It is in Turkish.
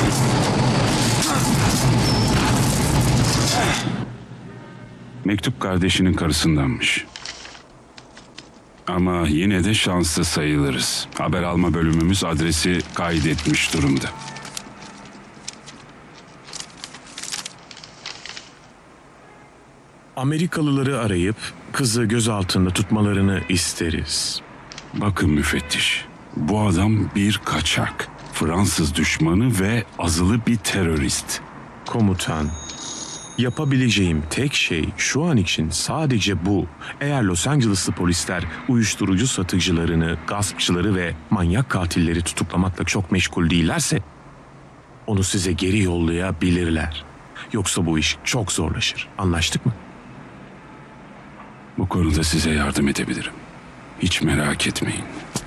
Mektup kardeşinin karısındanmış. Ama yine de şanslı sayılırız. Haber alma bölümümüz adresi kaydetmiş durumda. Amerikalıları arayıp kızı gözaltında tutmalarını isteriz. Bakın müfettiş, bu adam bir kaçak, Fransız düşmanı ve azılı bir terörist. Komutan, yapabileceğim tek şey şu an için sadece bu. Eğer Los Angeles'lı polisler uyuşturucu satıcılarını, gaspçıları ve manyak katilleri tutuklamakla çok meşgul değillerse onu size geri yollayabilirler. Yoksa bu iş çok zorlaşır. Anlaştık mı? Bu konuda size yardım edebilirim. Hiç merak etmeyin.